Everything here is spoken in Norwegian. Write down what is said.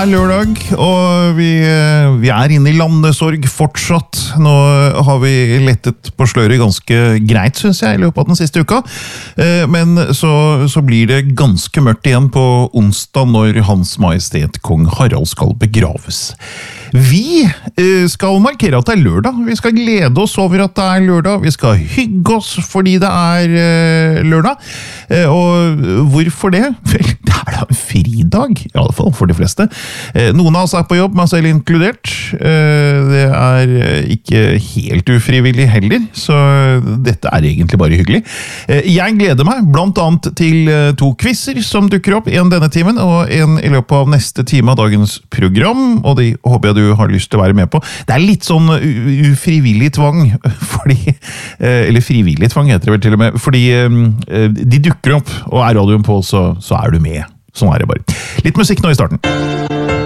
lørdag, og vi inne i landesorg fortsatt. Nå har vi lettet på sløret ganske greit, synes jeg, i løpet av den siste uka. Men så blir det ganske mørkt igjen på onsdag når Hans Majestet Kong Harald skal begraves. Vi skal markere at det lørdag. Vi skal glede oss over at det lørdag. Vi skal hygge oss fordi det lørdag. Og hvorfor det? Vel, det da en fridag, i alle fall for de fleste. Noen av oss på jobb, meg selv inkludert. Det ikke helt ufrivillig heller, så dette egentlig bare hyggelig. Jeg gleder meg blant annet til 2 quizzer som dukker opp, en denne timen og en i løpet av neste time av dagens program, og de håper jeg du har lyst til å være med på. Det litt sånn ufrivillig tvang, fordi, eller frivillig tvang heter det vel til og med, fordi de dukker opp, og radioen på, så du med. Sånn det bare. Litt musikk nå i starten.